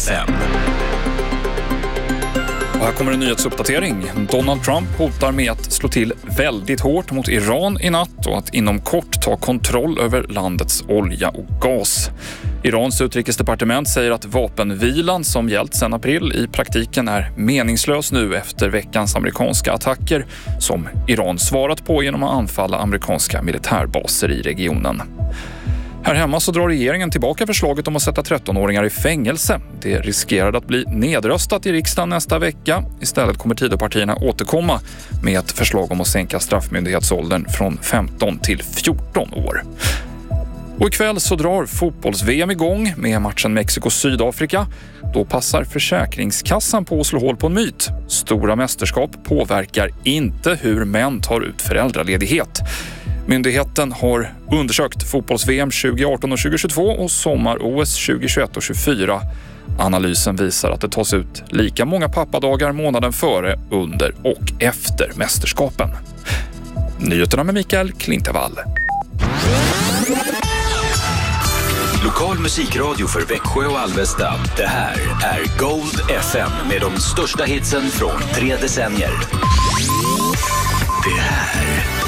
FM. Och här kommer en nyhetsuppdatering. Donald Trump hotar med att slå till väldigt hårt mot Iran i natt och att inom kort ta kontroll över landets olja och gas. Irans utrikesdepartement säger att vapenvilan som gällt sedan april i praktiken är meningslös nu efter veckans amerikanska attacker som Iran svarat på genom att anfalla amerikanska militärbaser i regionen. Här hemma så drar regeringen tillbaka förslaget om att sätta 13-åringar i fängelse. Det riskerar att bli nedröstat i riksdagen nästa vecka. Istället kommer Tidöpartierna återkomma med ett förslag om att sänka straffmyndighetsåldern från 15 till 14 år. Och ikväll så drar fotbolls-VM igång med matchen Mexiko-Sydafrika. Då passar Försäkringskassan på att slå hål på en myt. Stora mästerskap påverkar inte hur män tar ut föräldraledighet. Myndigheten har undersökt fotbolls-VM 2018 och 2022 och sommar-OS 2021 och 2024. Analysen visar att det tas ut lika många pappadagar månaden före, under och efter mästerskapen. Nyheterna med Mikael Klintevall. Lokal musikradio för Växjö och Alvesta. Det här är Gold FM med de största hitsen från 3 decennier. Det här